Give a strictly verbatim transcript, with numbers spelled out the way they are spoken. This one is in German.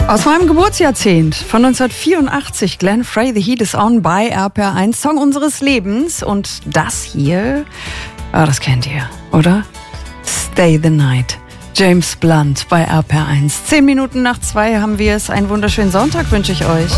Aus meinem Geburtsjahrzehnt von neunzehnhundertvierundachtzig, Glenn Frey, The Heat is On bei R P R eins, Song unseres Lebens. Und das hier, ah, das kennt ihr, oder? Stay the Night, James Blunt bei R P R eins. Zehn Minuten nach zwei haben wir es. Einen wunderschönen Sonntag wünsche ich euch.